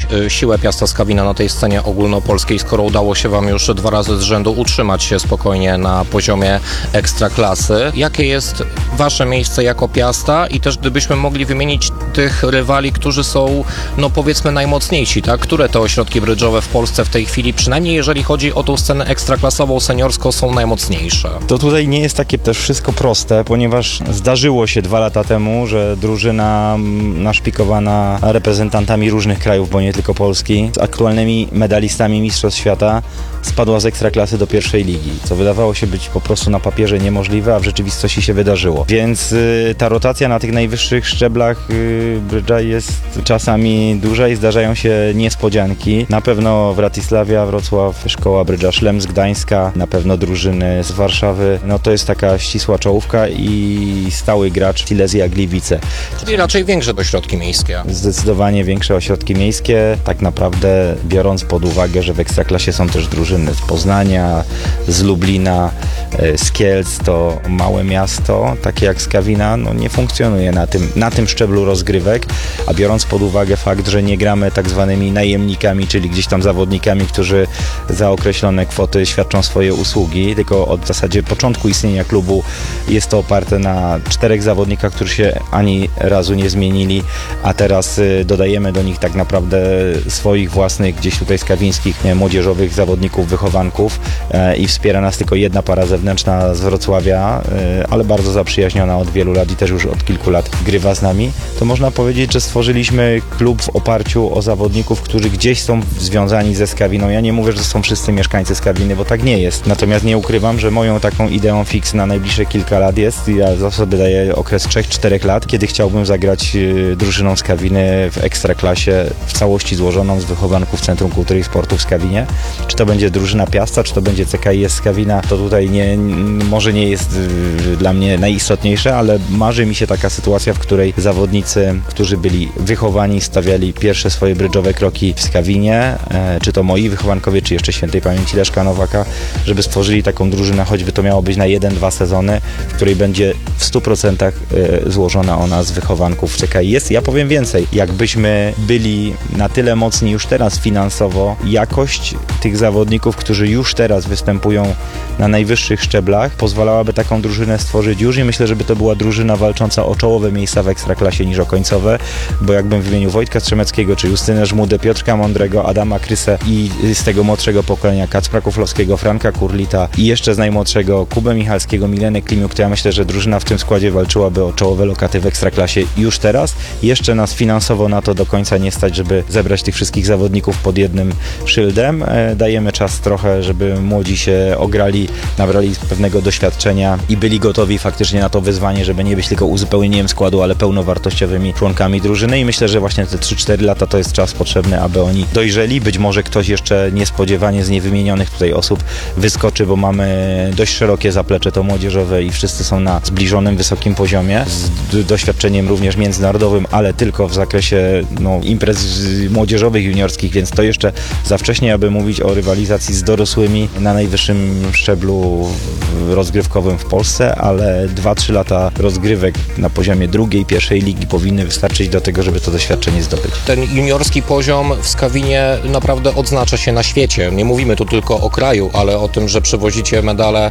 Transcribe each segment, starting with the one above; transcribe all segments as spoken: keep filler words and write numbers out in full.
siłę Piasta Skawina na tej scenie ogólnopolskiej, skoro udało się Wam już dwa razy z rzędu utrzymać się spokojnie na poziomie ekstraklasy. Jakie jest Wasze miejsce jako Piasta i też gdybyśmy mogli wymienić tych rywali, którzy są, no powiedzmy, najmocniejsi, tak? Które te ośrodki brydżowe w Polsce w tej chwili, przynajmniej jeżeli chodzi o tą scenę ekstraklasową, seniorską, są najmocniejsze? To tutaj nie jest takie też wszystko proste, ponieważ zdarzyło się dwa lata temu, że drużyna naszpikowana reprezentantami różnych krajów, bo nie tylko Polski, z aktualnymi medalistami Mistrzostw Świata spadła z ekstraklasy do pierwszej ligi, co wydawało się być po prostu na papierze niemożliwe, a w rzeczywistości się wydarzyło. Więc y, ta rotacja na tych najwyższych szczeblach y, brydża jest czasami duża i zdarzają się niespodzianki. Na pewno Wratysławia, Wrocław, Szkoła Brydża Szlem z Gdańska, na pewno drużyny z Warszawy. No to jest taka ścisła czołówka i stały gracz Silesia Gliwice. Czyli raczej większe ośrodki miejskie. Zdecydowanie większe ośrodki miejskie, tak naprawdę biorąc pod uwagę, że w ekstraklasie są też drużyny z Poznania, z Lublina, z Kielc, to małe miasto, takie jak Skawina, no nie funkcjonuje na tym, na tym szczeblu rozgrywek, a biorąc pod uwagę fakt, że nie gramy tak zwanymi najemnikami, czyli gdzieś tam zawodnikami, którzy za określone kwoty świadczą swoje usługi, tylko od w zasadzie początku istnienia klubu jest to oparte na czterech zawodnikach, którzy się ani razu nie zmienili, a teraz dodajemy do nich tak naprawdę swoich własnych, gdzieś tutaj skawińskich, nie, młodzieżowych zawodników, wychowanków e, i wspiera nas tylko jedna para zewnętrzna z Wrocławia, e, ale bardzo zaprzyjaźniona od wielu lat i też już od kilku lat grywa z nami, to można powiedzieć, że stworzyliśmy klub w oparciu o zawodników, którzy gdzieś są związani ze Skawiną. Ja nie mówię, że są wszyscy mieszkańcy Skawiny, bo tak nie jest. Natomiast nie ukrywam, że moją taką ideą fix na najbliższe kilka lat jest, ja za sobie daję okres trzech czterech lat, kiedy chciałbym zagrać y, drużyną Skawiny w ekstraklasie w całości złożoną z wychowanków Centrum Kultury i Sportu w Skawinie. Czy to będzie drużyna Piasta, czy to będzie C K I S Skawina, to tutaj nie, może nie jest y, dla mnie najistotniejsze, ale marzy mi się taka sytuacja, w której zawodnicy, którzy byli wychowani, stawiali pierwsze swoje brydżowe kroki w Skawinie, e, czy to moi wychowankowie, czy jeszcze świętej pamięci Leszka Nowaka, żeby stworzyli taką drużynę, choćby to miało być na jeden, dwa sezony, w której będzie w stu procentach e, złożona ona z wychowanków C K I S. Ja powiem więcej, jakbyśmy byli na tyle mocni już teraz finansowo, jakość tych zawodników, którzy już teraz występują na najwyższych szczeblach, pozwalałaby taką drużynę stworzyć już i myślę, żeby to była drużyna walcząca o czołowe miejsca w ekstraklasie niż o końcowe, bo jakbym wymienił Wojtka Strzemeckiego, czy Justynę Żmudę, Piotrka Mądrego, Adama Krysę i z tego młodszego pokolenia Kacpra Kuflowskiego, Franka Kurlita i jeszcze z najmłodszego Kubę Michalskiego, Milenę Klimiuk, to ja myślę, że drużyna w tym składzie walczyłaby o czołowe lokaty w ekstraklasie już teraz. Jeszcze nas finansowo na to do końca nie stać, żeby zebrać tych wszystkich zawodników pod jednym szyldem. Dajemy czas trochę, żeby młodzi się ograli, nabrali pewnego doświadczenia i byli gotowi faktycznie na to wyzwanie, żeby nie być tylko uzupełnieniem składu, ale pełnowartościowymi członkami drużyny i myślę, że właśnie te trzy cztery lata to jest czas potrzebny, aby oni dojrzeli. Być może ktoś jeszcze niespodziewanie z niewymienionych tutaj osób wyskoczy, bo mamy dość szerokie zaplecze to młodzieżowe i wszyscy są na zbliżonym, wysokim poziomie, z doświadczeniem również międzynarodowym, ale tylko w zakresie no, imprez młodzieżowych, juniorskich, więc to jeszcze za wcześnie, aby mówić o rywalizacji z dorosłymi na najwyższym szczeblu rozgrywkowym w Polsce, ale dwa trzy lata rozgrywek na poziomie drugiej, pierwszej ligi powinny wystarczyć do tego, żeby to doświadczenie zdobyć. Ten juniorski poziom w Skawinie naprawdę odznacza się na świecie. Nie mówimy tu tylko o kraju, ale o tym, że przywozicie medale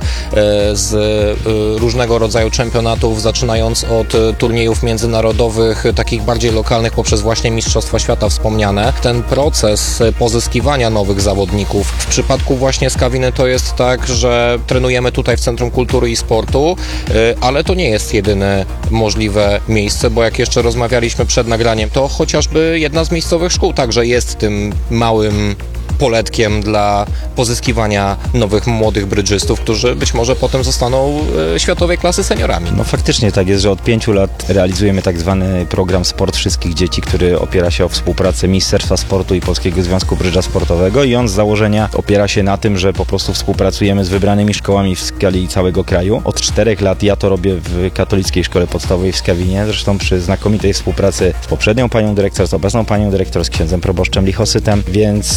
z różnego rodzaju czempionatów, zaczynając od turniejów międzynarodowych, takich bardziej lokalnych, poprzez właśnie Mistrzostwa Świata wspomniane. Ten proces pozyskiwania nowych zawodników w przypadku właśnie Skawiny to jest tak, że trenujemy tutaj w Centrum Kultury i Sportu, ale to nie jest jedyne możliwe miejsce, bo jak jeszcze rozmawialiśmy przed nagraniem, to chociażby jedna z miejscowych szkół także jest tym małym poletkiem dla pozyskiwania nowych, młodych brydżystów, którzy być może potem zostaną e, światowej klasy seniorami. No faktycznie tak jest, że od pięciu lat realizujemy tak zwany program Sport Wszystkich Dzieci, który opiera się o współpracę Ministerstwa Sportu i Polskiego Związku Brydża Sportowego i on z założenia opiera się na tym, że po prostu współpracujemy z wybranymi szkołami w skali całego kraju. Od czterech lat ja to robię w Katolickiej Szkole Podstawowej w Skawinie, zresztą przy znakomitej współpracy z poprzednią panią dyrektor, z obecną panią dyrektor, z księdzem proboszczem Lichosytem, więc to jest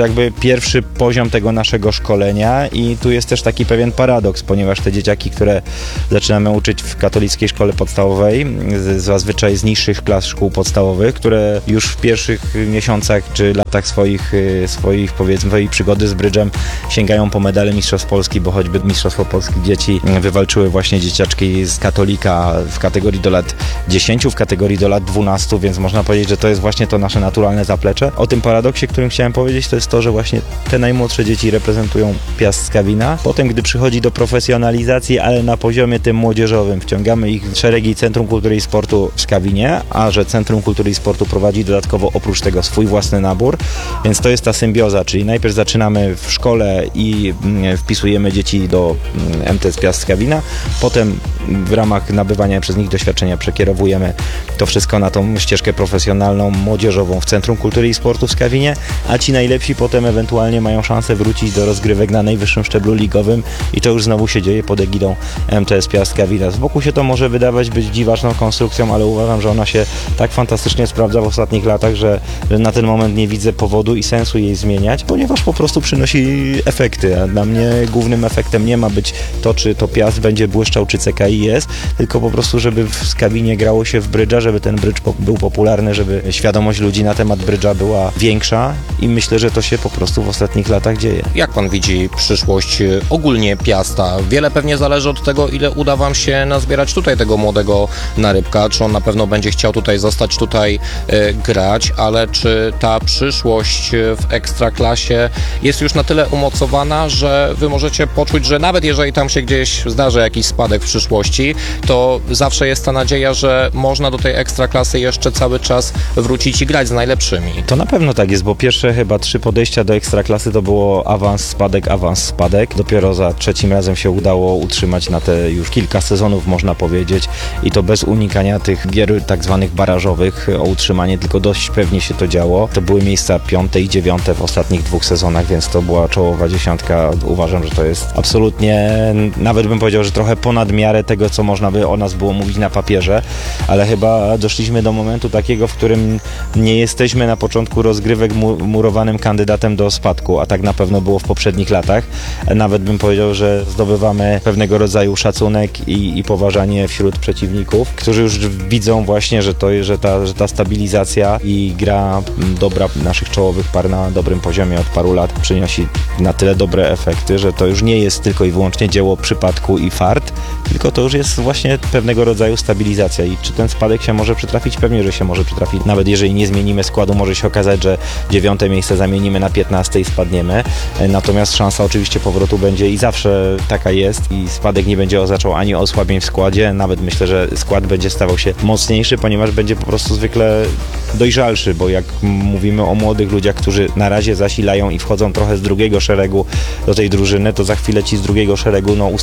jakby pierwszy poziom tego naszego szkolenia i tu jest też taki pewien paradoks, ponieważ te dzieciaki, które zaczynamy uczyć w katolickiej szkole podstawowej, z, zazwyczaj z niższych klas szkół podstawowych, które już w pierwszych miesiącach czy latach swoich, swoich powiedzmy, swojej przygody z brydżem sięgają po medale Mistrzostw Polski, bo choćby Mistrzostwo Polski dzieci wywalczyły właśnie dzieciaczki z katolika w kategorii do lat dziesięciu, w kategorii do lat dwunastu, więc można powiedzieć, że to jest właśnie to nasze naturalne zaplecze. O tym paradoksie, którym chciałem powiedzieć, to jest to, że właśnie te najmłodsze dzieci reprezentują Piast Skawina. Potem, gdy przychodzi do profesjonalizacji, ale na poziomie tym młodzieżowym, wciągamy ich w szeregi Centrum Kultury i Sportu w Skawinie, a że Centrum Kultury i Sportu prowadzi dodatkowo oprócz tego swój własny nabór, więc to jest ta symbioza, czyli najpierw zaczynamy w szkole i wpisujemy dzieci do M T S Piast Skawina, potem w ramach nabywania przez nich doświadczenia przekierowujemy to wszystko na tą ścieżkę profesjonalną, młodzieżową w Centrum Kultury i Sportu w Skawinie, a ci najlepsi potem ewentualnie mają szansę wrócić do rozgrywek na najwyższym szczeblu ligowym i to już znowu się dzieje pod egidą M T S Piast Skawina. Z boku się to może wydawać być dziwaczną konstrukcją, ale uważam, że ona się tak fantastycznie sprawdza w ostatnich latach, że, że na ten moment nie widzę powodu i sensu jej zmieniać, ponieważ po prostu przynosi efekty, a dla mnie głównym efektem nie ma być to, czy to Piast będzie błyszczał, czy C K I jest, tylko po prostu, żeby w Skawinie grało się w brydża, żeby ten brydż po- był popularny, żeby świadomość ludzi na temat brydża była większa i myślę, że to się po prostu w ostatnich latach dzieje. Jak pan widzi przyszłość y, ogólnie Piasta? Wiele pewnie zależy od tego, ile uda wam się nazbierać tutaj tego młodego narybka, czy on na pewno będzie chciał tutaj zostać, tutaj y, grać, ale czy ta przyszłość y, w Ekstraklasie jest już na tyle umocowana, że wy możecie poczuć, że nawet jeżeli tam się gdzieś zdarzy jakiś spadek w przyszłości, to zawsze jest ta nadzieja, że można do tej Ekstraklasy jeszcze cały czas wrócić i grać z najlepszymi. To na pewno tak jest, bo pierwsze chyba trzy podejścia do Ekstraklasy to było awans, spadek, awans, spadek. Dopiero za trzecim razem się udało utrzymać na te już kilka sezonów, można powiedzieć, i to bez unikania tych gier tak zwanych barażowych o utrzymanie, tylko dość pewnie się to działo. To były miejsca piąte i dziewiąte w ostatnich dwóch sezonach, więc to była czołowa dziesiątka. Uważam, że to jest absolutnie, nawet bym powiedział, że trochę ponad miarę tego, co można by o nas było mówić na papierze, ale chyba doszliśmy do momentu takiego, w którym nie jesteśmy na początku rozgrywek mu- murowanym kandydatem do spadku, a tak na pewno było w poprzednich latach. Nawet bym powiedział, że zdobywamy pewnego rodzaju szacunek i, i poważanie wśród przeciwników, którzy już widzą właśnie, że to że ta, że ta stabilizacja i gra dobra naszych czołowych par na dobrym poziomie od paru lat przynosi na tyle dobre efekty, że to już nie jest tylko i wyłącznie dzieło przypadku i fart, tylko to już jest właśnie pewnego rodzaju stabilizacja. I czy ten spadek się może przytrafić? Pewnie, że się może przytrafić. Nawet jeżeli nie zmienimy składu, może się okazać, że dziewiąte miejsce zamienimy na piętnaste i spadniemy. Natomiast szansa oczywiście powrotu będzie i zawsze taka jest i spadek nie będzie oznaczał ani osłabień w składzie. Nawet myślę, że skład będzie stawał się mocniejszy, ponieważ będzie po prostu zwykle dojrzalszy, bo jak mówimy o młodych ludziach, którzy na razie zasilają i wchodzą trochę z drugiego szeregu do tej drużyny, to za chwilę ci z drugiego szeregu no,